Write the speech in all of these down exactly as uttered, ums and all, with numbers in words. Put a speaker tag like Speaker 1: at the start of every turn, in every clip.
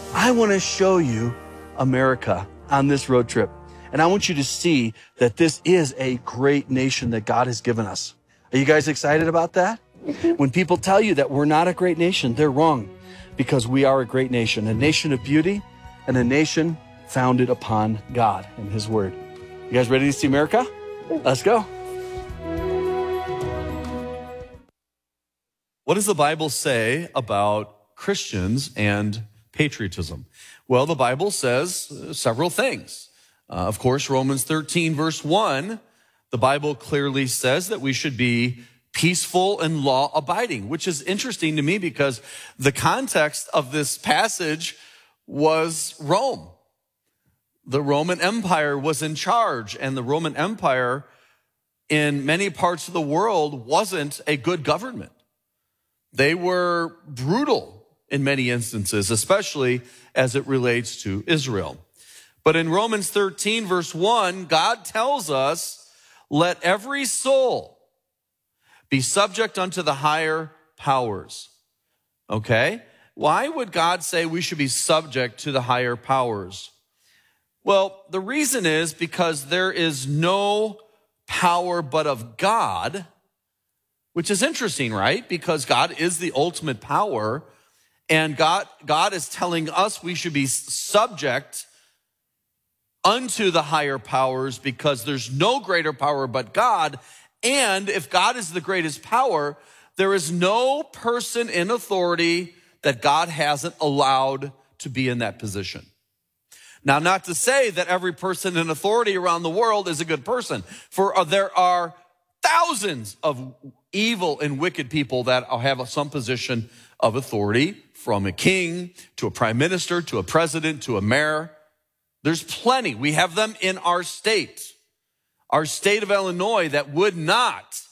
Speaker 1: I want to show you America on this road trip. And I want you to see that this is a great nation that God has given us. Are you guys excited about that? When people tell you that we're not a great nation, they're wrong, because we are a great nation, a nation of beauty and a nation founded upon God and His Word. You guys ready to see America? Let's go.
Speaker 2: What does the Bible say about Christians and patriotism? Well, the Bible says several things. Uh, of course, Romans thirteen, verse one, the Bible clearly says that we should be peaceful and law-abiding, which is interesting to me because the context of this passage was Rome. The Roman Empire was in charge, and the Roman Empire in many parts of the world wasn't a good government. They were brutal in many instances, especially as it relates to Israel. But in Romans thirteen, verse one, God tells us, let every soul be subject unto the higher powers. Okay? Why would God say we should be subject to the higher powers? Well, the reason is because there is no power but of God, which is interesting, right? Because God is the ultimate power, and God, God is telling us we should be subject unto the higher powers because there's no greater power but God. And if God is the greatest power, there is no person in authority that God hasn't allowed to be in that position. Now, not to say that every person in authority around the world is a good person, for there are thousands of evil and wicked people that have some position of authority, from a king to a prime minister to a president to a mayor. There's plenty. We have them in our state, our state of Illinois, that would not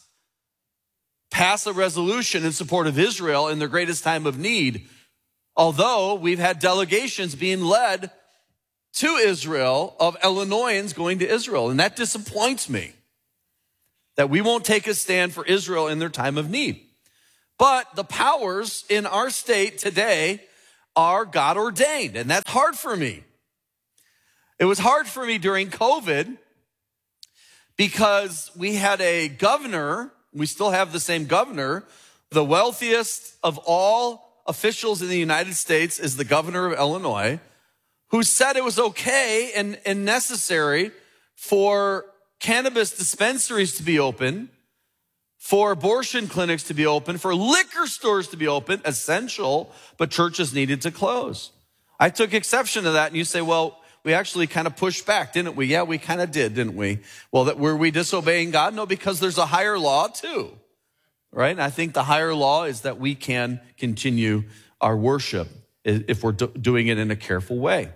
Speaker 2: pass a resolution in support of Israel in their greatest time of need, although we've had delegations being led to Israel of Illinoisans going to Israel. And that disappoints me, that we won't take a stand for Israel in their time of need. But the powers in our state today are God ordained, and that's hard for me. It was hard for me during COVID because we had a governor, we still have the same governor, the wealthiest of all officials in the United States is the governor of Illinois, who said it was okay and, and necessary for cannabis dispensaries to be open, for abortion clinics to be open, for liquor stores to be open, essential, but churches needed to close. I took exception to that, and you say, well, we actually kind of pushed back, didn't we? Yeah, we kind of did, didn't we? Well, that were we disobeying God? No, because there's a higher law too, right? And I think the higher law is that we can continue our worship if we're do- doing it in a careful way.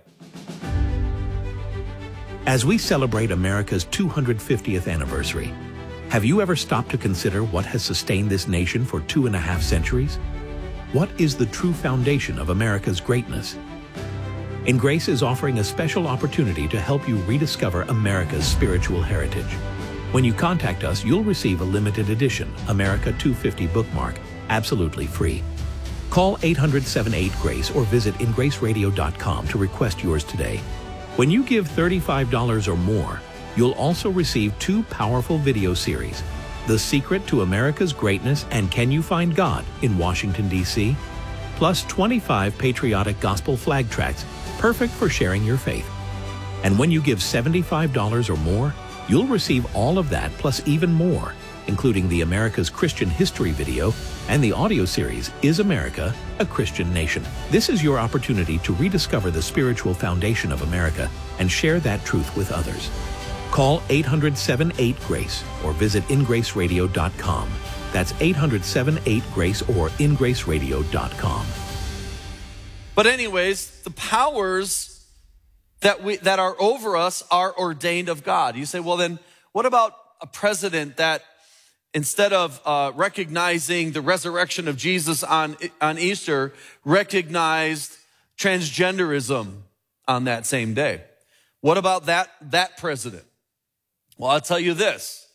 Speaker 3: As we celebrate America's two hundred fiftieth anniversary, have you ever stopped to consider what has sustained this nation for two and a half centuries? What is the true foundation of America's greatness? In Grace is offering a special opportunity to help you rediscover America's spiritual heritage. When you contact us, you'll receive a limited edition America two fifty bookmark, absolutely free. Call eight hundred, seven eight, GRACE or visit in grace radio dot com to request yours today. When you give thirty-five dollars or more, you'll also receive two powerful video series, The Secret to America's Greatness and Can You Find God in Washington, D C, plus twenty-five patriotic gospel flag tracts perfect for sharing your faith. And when you give seventy-five dollars or more, you'll receive all of that plus even more, including the America's Christian History video and the audio series, Is America a Christian Nation? This is your opportunity to rediscover the spiritual foundation of America and share that truth with others. Call eight hundred, seven eight, GRACE or visit in grace radio dot com. That's eight hundred, seven eight, GRACE or in grace radio dot com.
Speaker 2: But anyways, the powers that we that are over us are ordained of God. You say, well, then what about a president that instead of uh, recognizing the resurrection of Jesus on, on Easter, recognized transgenderism on that same day? What about that, that president? Well, I'll tell you this.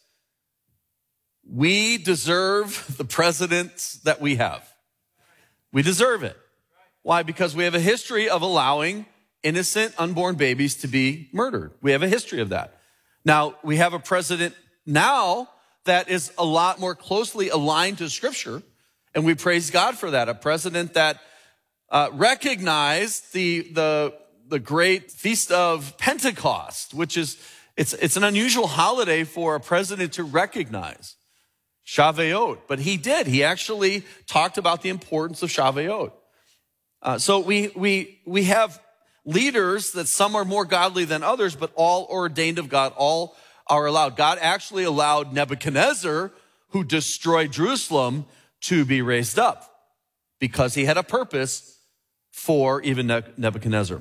Speaker 2: We deserve the presidents that we have. We deserve it. Why? Because we have a history of allowing innocent unborn babies to be murdered. We have a history of that. Now, we have a president now that is a lot more closely aligned to Scripture, and we praise God for that. A president that uh, recognized the, the, the great Feast of Pentecost, which is, it's, it's an unusual holiday for a president to recognize. Shavuot, but he did. He actually talked about the importance of Shavuot. Uh, so we, we, we have leaders that some are more godly than others, but all ordained of God, all are allowed. God actually allowed Nebuchadnezzar, who destroyed Jerusalem, to be raised up because he had a purpose for even Nebuchadnezzar.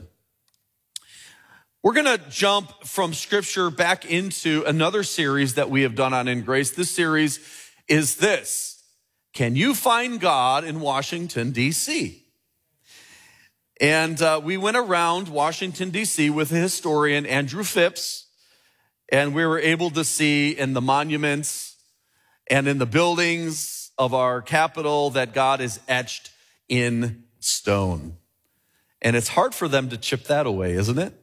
Speaker 2: We're going to jump from Scripture back into another series that we have done on In Grace. This series is this: Can you find God in Washington, D C? And uh, we went around Washington, D C with the historian Andrew Phipps, and we were able to see in the monuments and in the buildings of our capital that God is etched in stone. And it's hard for them to chip that away, isn't it?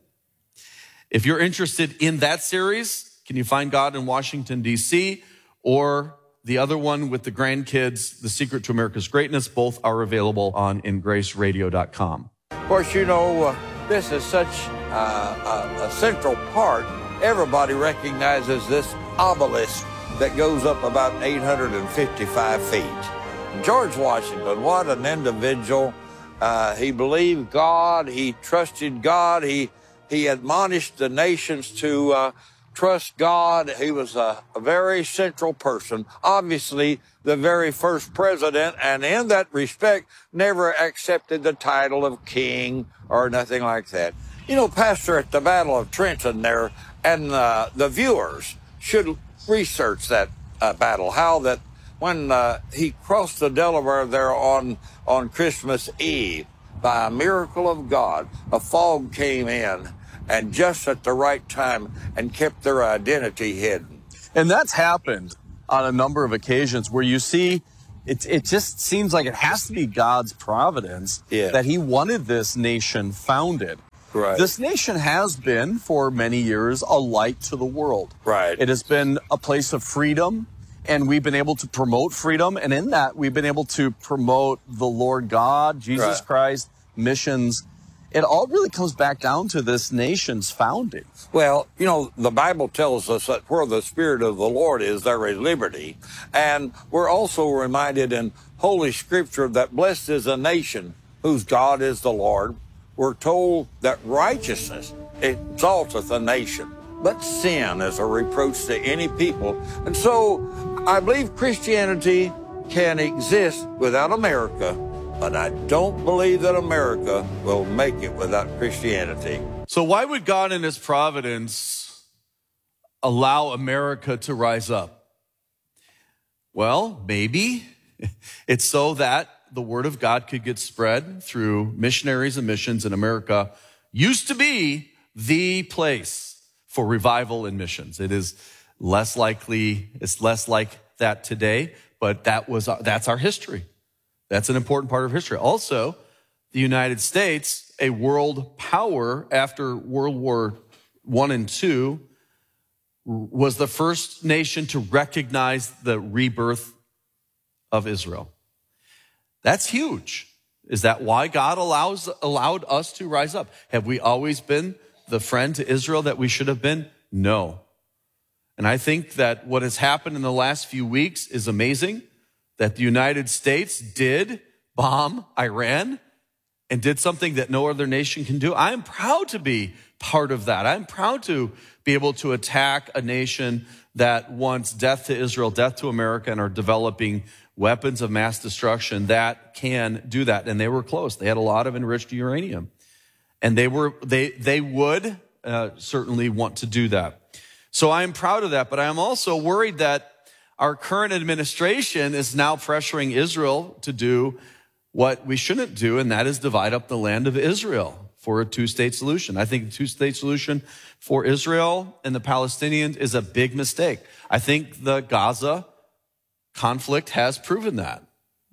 Speaker 2: If you're interested in that series, Can You Find God in Washington, D C, or the other one with the grandkids, The Secret to America's Greatness, both are available on in grace radio dot com.
Speaker 4: Of course, you know, uh, this is such uh, a, a central part. Everybody recognizes this obelisk that goes up about eight hundred fifty-five feet. George Washington, what an individual. Uh, he believed God. He trusted God. He, he admonished the nations to uh, trust God. He was a, a very central person, obviously the very first president, and in that respect, never accepted the title of king or nothing like that. You know, Pastor, at the Battle of Trenton there, and uh, the viewers should research that uh, battle, how that when uh, he crossed the Delaware there on, on Christmas Eve, by a miracle of God, a fog came in, and just at the right time, and kept their identity hidden.
Speaker 5: And that's happened on a number of occasions where you see, it, it just seems like it has to be God's providence
Speaker 4: Yeah.
Speaker 5: that he wanted this nation founded.
Speaker 4: Right.
Speaker 5: This nation has been, for many years, a light to the world.
Speaker 4: Right.
Speaker 5: It has been a place of freedom, and we've been able to promote freedom. And in that, we've been able to promote the Lord God, Jesus
Speaker 4: Right.
Speaker 5: Christ, missions. It all really comes back down to this nation's founding.
Speaker 4: Well, you know, the Bible tells us that where the Spirit of the Lord is, there is liberty. And we're also reminded in Holy Scripture that blessed is a nation whose God is the Lord. We're told that righteousness exalteth a nation, but sin is a reproach to any people. And so I believe Christianity can exist without America, but I don't believe that America will make it without Christianity.
Speaker 2: So why would God in his providence allow America to rise up? Well, maybe it's so that the word of God could get spread through missionaries and missions. In America used to be the place for revival and missions. It is less likely, it's less like that today, but that was, that's our history. That's an important part of history. Also, the United States, a world power after World War One and Two, was the first nation to recognize the rebirth of Israel. That's huge. Is that why God allows allowed us to rise up? Have we always been the friend to Israel that we should have been? No. And I think that what has happened in the last few weeks is amazing, that the United States did bomb Iran and did something that no other nation can do. I am proud to be part of that. I'm proud to be able to attack a nation that wants death to Israel, death to America, and are developing weapons of mass destruction that can do that. And they were close. They had a lot of enriched uranium. And they were they they would uh, certainly want to do that. So I am proud of that, but I am also worried that our current administration is now pressuring Israel to do what we shouldn't do, and that is divide up the land of Israel for a two-state solution. I think the two-state solution for Israel and the Palestinians is a big mistake. I think the Gaza conflict has proven that.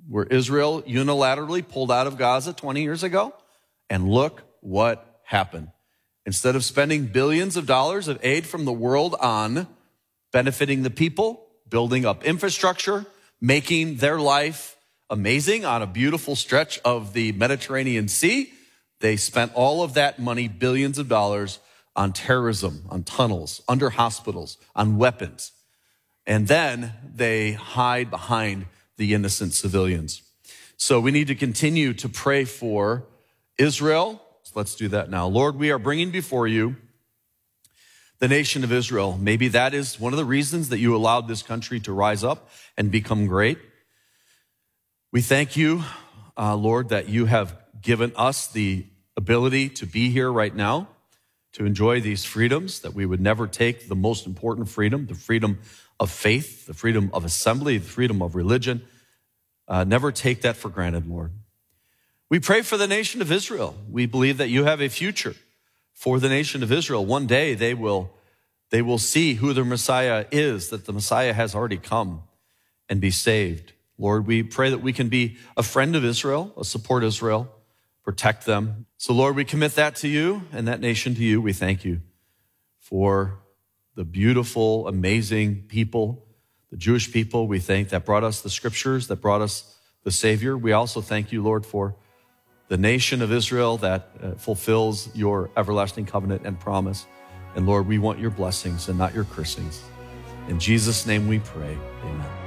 Speaker 2: where Israel unilaterally pulled out of Gaza twenty years ago. And look what happened. Instead of spending billions of dollars of aid from the world on benefiting the people, building up infrastructure, making their life amazing on a beautiful stretch of the Mediterranean Sea, they spent all of that money, billions of dollars, on terrorism, on tunnels, under hospitals, on weapons. And then they hide behind the innocent civilians. So we need to continue to pray for Israel. So let's do that now. Lord, we are bringing before you the nation of Israel. Maybe that is one of the reasons that you allowed this country to rise up and become great. We thank you, uh, Lord, that you have given us the ability to be here right now, to enjoy these freedoms, that we would never take the most important freedom, the freedom of faith, the freedom of assembly, the freedom of religion. Uh, never take that for granted, Lord. We pray for the nation of Israel. We believe that you have a future for the nation of Israel. One day they will, they will see who their Messiah is, that the Messiah has already come, and be saved. Lord, we pray that we can be a friend of Israel, a support Israel, protect them. So Lord, we commit that to you and that nation to you. We thank you for the beautiful, amazing people, the Jewish people, we thank, that brought us the scriptures, that brought us the Savior. We also thank you, Lord, for the nation of Israel that uh, fulfills your everlasting covenant and promise. And Lord, we want your blessings and not your cursings. In Jesus' name we pray, amen.